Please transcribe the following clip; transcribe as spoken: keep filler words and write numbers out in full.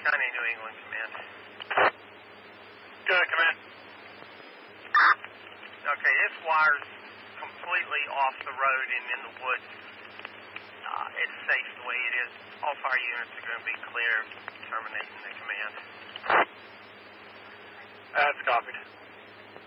County, New England, command. Go ahead, command. Okay, this wire's completely off the road and in the woods. Uh, it's safe the way it is. All fire units are going to be clear, terminating the command. That's copied.